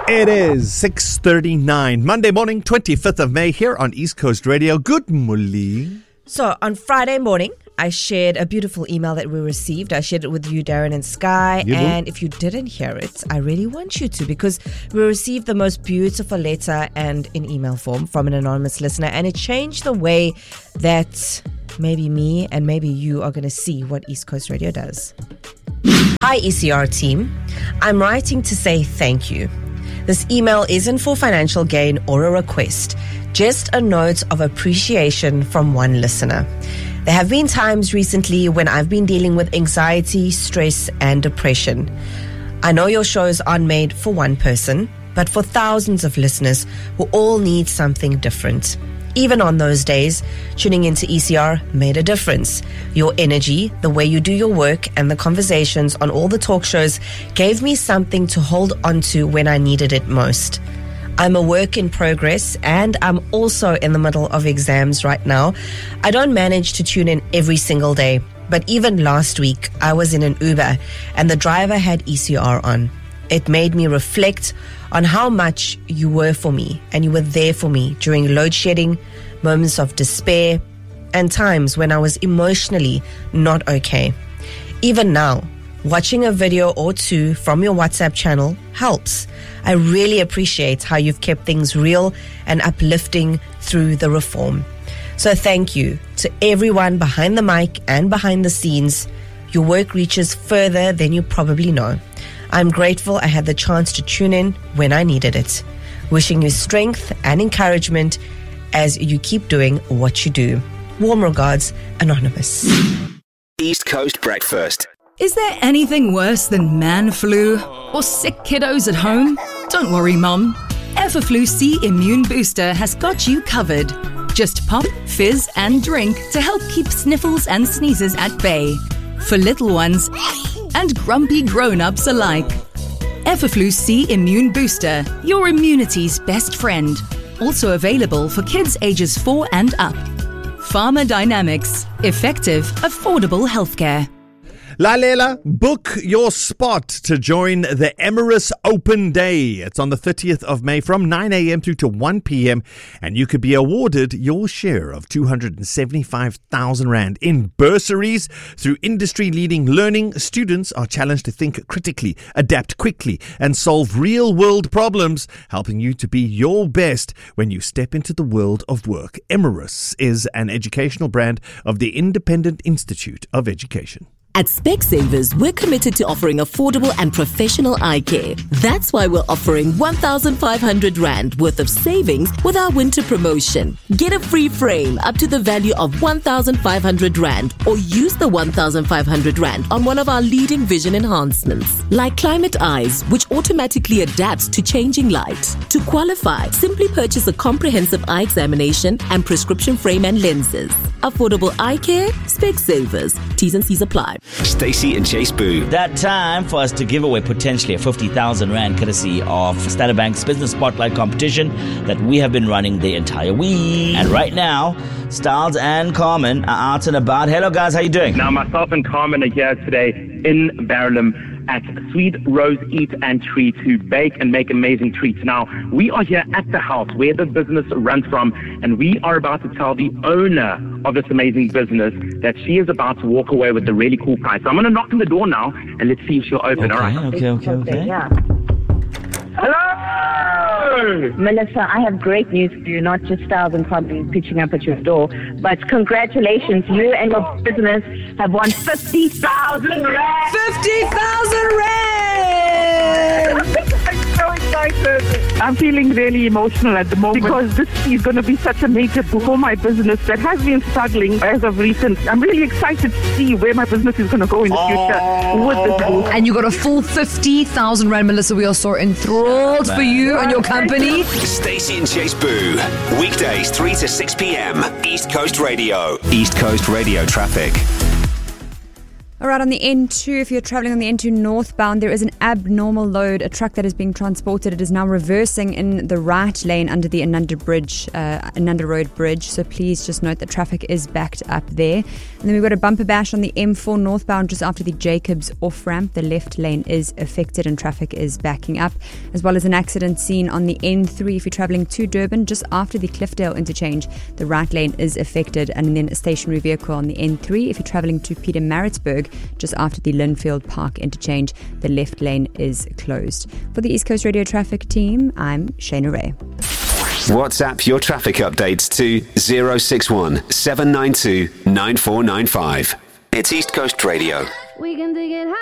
It is 6:39, Monday morning, 25th of May, here on East Coast Radio. Good morning. So, on Friday morning, I shared a beautiful email that we received. I shared it with you, Darren and Sky. And if you didn't hear it, I really want you to, because we received the most beautiful letter and in email form from an anonymous listener. And it changed the way that maybe me and maybe you are going to see what East Coast Radio does. Hi, ECR team. I'm writing to say thank you. This email isn't for financial gain or a request, just a note of appreciation from one listener. There have been times recently when I've been dealing with anxiety, stress, and depression. I know your shows aren't made for one person, but for thousands of listeners who all need something different. Even on those days, tuning into ECR made a difference. Your energy, the way you do your work, and the conversations on all the talk shows gave me something to hold on to when I needed it most. I'm a work in progress, and I'm also in the middle of exams right now. I don't manage to tune in every single day, but even last week, I was in an Uber, and the driver had ECR on. It made me reflect on how much you were for me, and you were there for me during load shedding, moments of despair, and times when I was emotionally not okay. Even now, watching a video or two from your WhatsApp channel helps. I really appreciate how you've kept things real and uplifting through the reform. So thank you to everyone behind the mic and behind the scenes. Your work reaches further than you probably know. I'm grateful I had the chance to tune in when I needed it. Wishing you strength and encouragement as you keep doing what you do. Warm regards, Anonymous. East Coast Breakfast. Is there anything worse than man flu or sick kiddos at home? Don't worry, Mum. Everflu C Immune Booster has got you covered. Just pop, fizz and drink to help keep sniffles and sneezes at bay. For little ones and grumpy grown-ups alike. Everflu C Immune Booster, your immunity's best friend. Also available for kids ages 4 and up. Pharma Dynamics. Effective, affordable healthcare. Lalela, book your spot to join the Emirates Open Day. It's on the 30th of May from 9 a.m. through to 1 p.m. and you could be awarded your share of 275,000 Rand in bursaries. Through industry-leading learning, students are challenged to think critically, adapt quickly, and solve real-world problems, helping you to be your best when you step into the world of work. Emirates is an educational brand of the Independent Institute of Education. At Specsavers, we're committed to offering affordable and professional eye care. That's why we're offering 1,500 Rand worth of savings with our winter promotion. Get a free frame up to the value of 1,500 Rand or use the 1,500 Rand on one of our leading vision enhancements, like Climate Eyes, which automatically adapts to changing light. To qualify, simply purchase a comprehensive eye examination and prescription frame and lenses. Affordable eye care, Specsavers. T's and C's apply. Stacey and Chase Boo. That time for us to give away potentially a 50,000 Rand courtesy of Standard Bank's Business Spotlight competition that we have been running the entire week. And right now, Styles and Carmen are out and about. Hello guys, how you doing? Now myself and Carmen are here today in Barolum at Sweet Rose Eat and Treat to bake and make amazing treats. Now, we are here at the house where the business runs from, and we are about to tell the owner of this amazing business that she is about to walk away with a really cool prize. So I'm going to knock on the door now, and let's see if she'll open. All right. Okay. Yeah. Hello! Melissa, I have great news for you, not just Styles and Carmen pitching up at your door, but congratulations, you and your business have won 50,000 Rand! 50,000 Rand! I'm so excited. I'm feeling really emotional at the moment because this is going to be such a major boost for my business that has been struggling as of recent. I'm really excited to see where my business is going to go in the future with this boost. And you got a full 50,000 Rand, Melissa. We are so enthralled for you and your company. Stacey and Chase Boo. Weekdays 3 to 6 p.m. East Coast Radio. East Coast Radio traffic. All right, on the N2, if you're travelling on the N2 northbound, there is an abnormal load. A truck that is being transported, it is now reversing in the right lane under the Ananda Road Bridge. So please just note that traffic is backed up there. And then we've got a bumper bash on the M4 northbound just after the Jacobs off-ramp. The left lane is affected and traffic is backing up. As well as an accident seen on the N3 if you're travelling to Durban just after the Cliffdale interchange. The right lane is affected. And then a stationary vehicle on the N3 if you're travelling to Pietermaritzburg just after the Linfield Park interchange. The left lane is closed. For the East Coast Radio Traffic Team, I'm Shayna Ray. WhatsApp your traffic updates to 061 792 9495. It's East Coast Radio. We can dig it